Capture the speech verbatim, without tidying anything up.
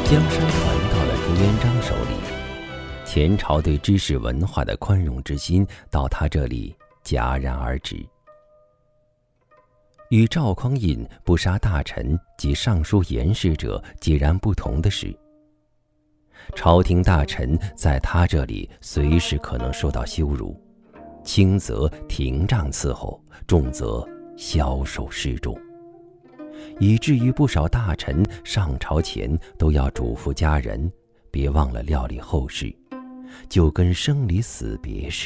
江山传到了朱元璋手里，前朝对知识文化的宽容之心到他这里戛然而止。与赵匡胤不杀大臣及尚书言事者截然不同的是，朝廷大臣在他这里随时可能受到羞辱，轻则廷杖伺候，重则枭首示众，以至于不少大臣上朝前都要嘱咐家人别忘了料理后事，就跟生离死别似。